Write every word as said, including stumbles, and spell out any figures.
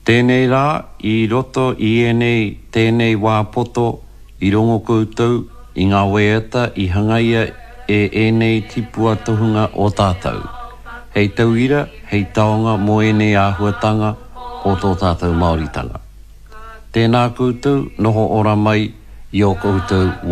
Tēnei rā, I roto I enei tēnei wā poto I rongo koutou I ngā weata I hangaia e enei tipua tohunga o tātou. Hei tauira, hei taonga mo enei āhuatanga o tō tātou Māoritanga. Tēnā koutou, noho ora mai I o koutou